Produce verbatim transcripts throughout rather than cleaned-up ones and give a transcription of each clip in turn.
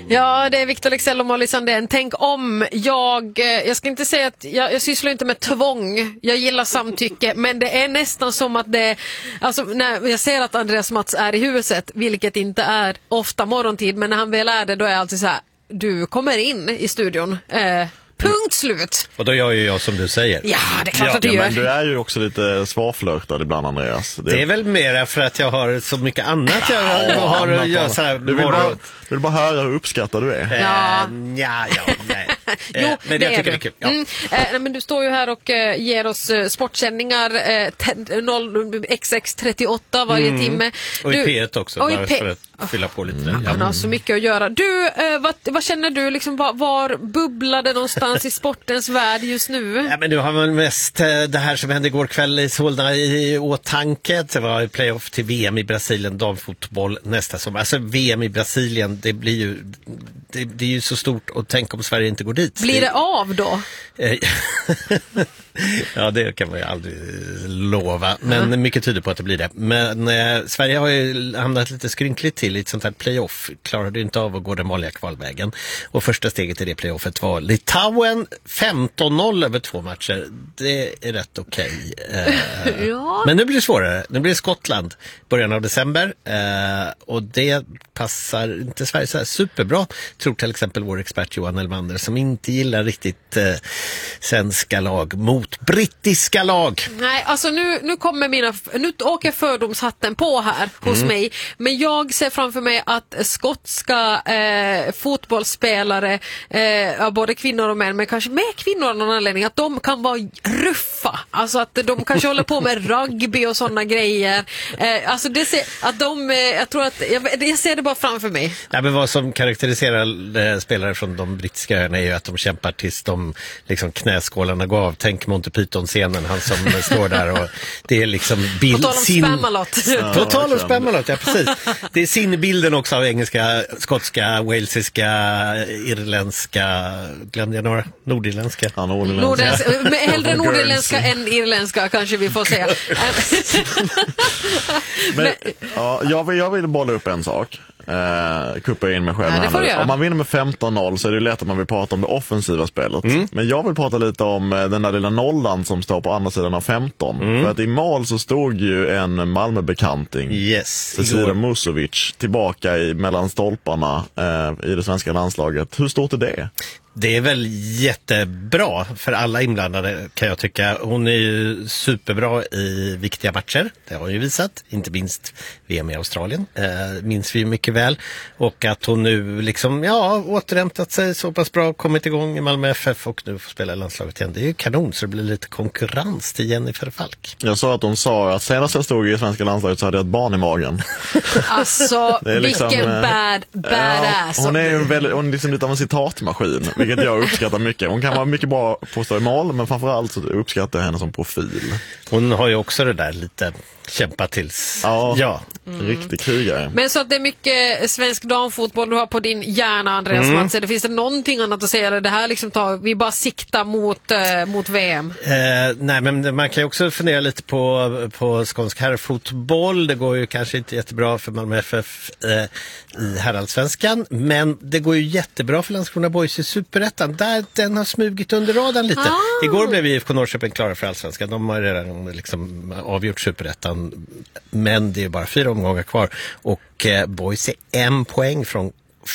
Ja, det är Victor Leksell och Molly Sandén. Tänk om jag, jag ska inte säga att jag, jag sysslar inte med tvång. Jag gillar samtycke, men det är nästan som att det, alltså när jag ser att Andreas Mats är i huset, vilket inte är ofta morgontid, men när han väl är det, då är jag alltid så här: du kommer in i studion. Eh, Punkt slut. Och då gör ju jag som du säger. Ja, det är klart ja, att du ja, gör. Men du är ju också lite svårflörtad ibland, Andreas. Det, det är väl mera för att jag har så mycket annat jag, jag har att göra så här. Du vill bara, vill bara höra hur uppskattad du är. Ja, uh, ja, ja nej. Jo, eh, men det jag är tycker du. det är kul. Ja. Mm, eh, men du står ju här och eh, ger oss eh, sportsändningar eh, noll x x trettioåtta varje mm. timme. Och i du, P ett också, och bara i P- för att fylla på lite. Mm. Ja. Han har så mycket att göra. Du, eh, vad, vad känner du, liksom, var, var bubblade någonstans i sportens värld just nu? Ja, men du har väl mest eh, det här som hände igår kväll i Solna i åtanke. Det var i playoff till V M i Brasilien, damfotboll nästa sommar. Alltså V M i Brasilien, det blir ju det, det är ju så stort, och tänk om Sverige inte går dit. Blir det av då? Ja, det kan man ju aldrig lova, men mm. mycket tyder på att det blir det. Men eh, Sverige har ju hamnat lite skrynkligt till i ett sånt här playoff. Klarade inte av att gå den vanliga kvalvägen. Och första steget i det playoffet var Litauen femton noll över två matcher. Det är rätt okej. Eh, ja. Men nu blir det svårare. Nu blir det Skottland början av december. Eh, och det passar inte Sverige så här superbra. Tror till exempel vår expert Johan Elmander, som inte gillar riktigt eh, svenska lag mot brittiska lag. Nej, alltså nu, nu kommer mina, nu åker fördomshatten på här hos mm. mig, men jag ser framför mig att skotska eh, fotbollsspelare, eh, både kvinnor och män, men kanske mer kvinnor av någon anledning, att de kan vara ruffa, alltså att de kanske håller på med rugby och sådana grejer, eh, alltså det ser, att de, eh, jag tror att, jag, jag ser det bara framför mig. Ja, men vad som karaktäriserar eh, spelare från de brittiska öarna är ju att de kämpar tills de liksom knäskålarna går av. Tänk Monty Python-scenen, han som står där, och det är liksom bild... På tal om sin... Spamalot. På tal om Spamalot, ja precis. Det är sinnebilden också av engelska, skotska, walesiska, irländska, glömde jag några? Nordirländska. Ja, nordirländska. Nordens, hellre nordirländska än irländska, kanske vi får säga. Men, men, ja, jag, vill, jag vill bolla upp en sak. Eh, kuppa in mig själv. Ja, om man vinner med femton noll så är det lätt att man vill prata om det offensiva spelet. Mm. Men jag vill prata lite om den där lilla nollan som står på andra sidan av femton. Mm. För att i mål så stod ju en Malmö-bekanting, yes, Cecilia Musovic, tillbaka i, mellan stolparna eh, i det svenska landslaget. Hur stort är det? Det är väl jättebra för alla inblandade, kan jag tycka. Hon är ju superbra i viktiga matcher. Det har hon ju visat. Inte minst V M i Australien. Eh, minns vi ju mycket väl. Och att hon nu liksom, ja, återhämtat sig så pass bra. Kommit igång i Malmö F F och nu får spela i landslaget igen. Det är ju kanon, så det blir lite konkurrens till Jennifer Falk. Jag sa att hon sa att senast jag stod i svenska landslaget så hade jag ett barn i magen. Alltså, liksom, vilken bad, badass. Ja, hon är ju väldigt, hon är liksom lite av en citatmaskin. Vilket jag uppskattar mycket. Hon kan vara mycket bra på att stå i mål, men framförallt så uppskattar jag henne som profil. Hon har ju också det där lite kämpa tills. Ja, ja. Mm. Riktig krigare. Men så att det är mycket svensk damfotboll du har på din hjärna, Andreas mm. Mats. Det finns det någonting annat att säga? Det här liksom tar, vi bara siktar mot, eh, mot V M. Eh, nej, men man kan ju också fundera lite på, på skånsk herrfotboll. Det går ju kanske inte jättebra för Malmö F F eh, i herrallsvenskan, men det går ju jättebra för Landskrona Boys i Superettan, där den har smugit under radarn lite. Ah. Igår blev vi I F K Norrköping klara för allsvenskan. De har redan liksom avgjort Superettan, men det är bara fyra omgångar kvar, och eh, Boys är en poäng från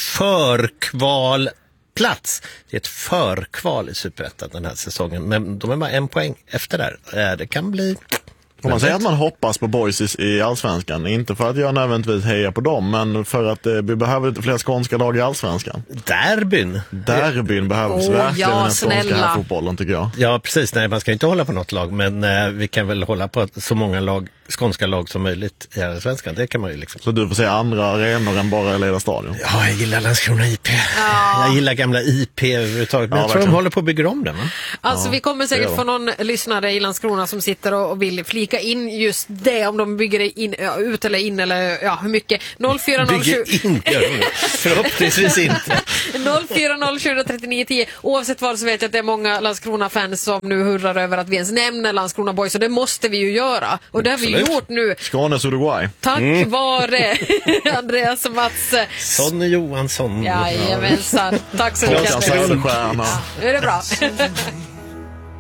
förkvalplats. Det är ett förkval i Superettan den här säsongen, men de är bara en poäng efter där. Eh, det kan bli... Om man säger att man hoppas på Boys i allsvenskan, inte för att jag nödvändigtvis hejar på dem, men för att eh, vi behöver lite fler skånska lag i allsvenskan. Derbyn. Derbyn behövs oh, verkligen ja, i den skånska snälla. här fotbollen, tycker jag. Ja, precis. Nej, man ska inte hålla på något lag, men eh, vi kan väl hålla på så många lag, skånska lag som möjligt i allsvenskan. Det kan man ju liksom. Så du får säga andra arenor än bara Leda stadion? Ja, jag gillar Landskrona I P. Ja. Jag gillar gamla I P överhuvudtaget, men ja, jag tror verkligen. de håller på att bygga om den, va? Alltså ja, vi kommer säkert få någon lyssnare i Landskrona som sitter och vill flika in just det, om de bygger det in, ut eller in, eller ja, hur mycket. noll fyra noll sju Bygger in, gör de. Förhoppningsvis inte. noll fyra noll sju tre nio tio. Oavsett vad så vet jag att det är många Landskrona-fans som nu hurrar över att vi ens nämner Landskrona Boys, så det måste vi ju göra. Och det har vi gjort nu. Skånes Uruguay. Tack mm. vare Andreas och Mats. Sonny Johansson. Jajamensan. Tack så mycket. Ja, nu är det bra.